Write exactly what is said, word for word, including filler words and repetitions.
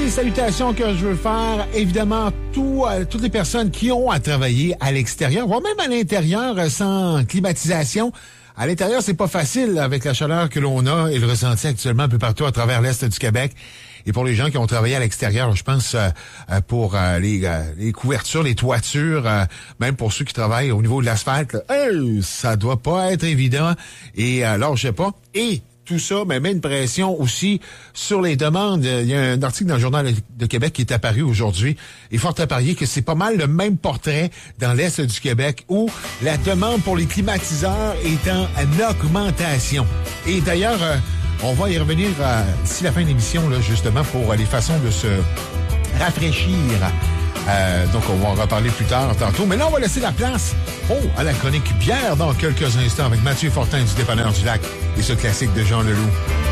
des salutations que je veux faire, évidemment, tout, euh, toutes les personnes qui ont à travailler à l'extérieur, voire même à l'intérieur euh, sans climatisation. À l'intérieur, c'est pas facile avec la chaleur que l'on a et le ressenti actuellement un peu partout à travers l'Est du Québec. Et pour les gens qui ont travaillé à l'extérieur, je pense euh, pour euh, les, euh, les couvertures, les toitures, euh, même pour ceux qui travaillent au niveau de l'asphalte, là, hey, ça doit pas être évident. Et alors, je sais pas. Et tout ça mais met une pression aussi sur les demandes. Il y a un article dans le Journal de Québec qui est apparu aujourd'hui. Il est fort à parier que c'est pas mal le même portrait dans l'Est du Québec où la demande pour les climatiseurs est en augmentation. Et d'ailleurs, euh, on va y revenir euh, d'ici la fin de l'émission, là, justement, pour euh, les façons de se rafraîchir. Euh, donc, on va en reparler plus tard, tantôt. Mais là, on va laisser la place oh, à la chronique bière dans quelques instants avec Mathieu Fortin du Dépanneur du Lac et ce classique de Jean Leloup.